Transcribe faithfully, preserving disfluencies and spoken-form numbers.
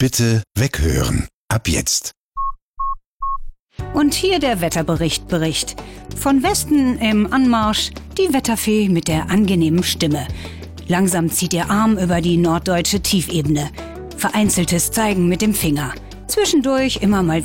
Bitte weghören. Ab jetzt. Und hier der Wetterbericht Bericht. Von Westen im Anmarsch die Wetterfee mit der angenehmen Stimme. Langsam zieht ihr Arm über die norddeutsche Tiefebene. Vereinzeltes Zeigen mit dem Finger. Zwischendurch immer mal